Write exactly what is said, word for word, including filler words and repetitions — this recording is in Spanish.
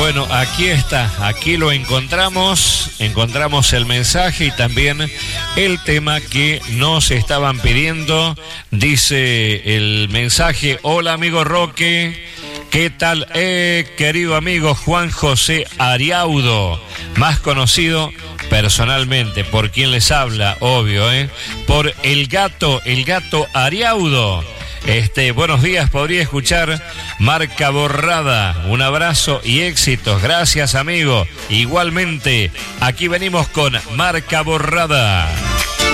Bueno, aquí está, aquí lo encontramos, encontramos el mensaje y también el tema que nos estaban pidiendo. Dice el mensaje: hola amigo Roque, ¿qué tal? Eh, querido amigo Juan José Ariaudo, más conocido personalmente por quien les habla, obvio, ¿eh? Por el gato, el gato Ariaudo. Este, buenos días, podría escuchar Marca Borrada. Un abrazo y éxitos. Gracias, amigo. Igualmente, aquí venimos con Marca Borrada.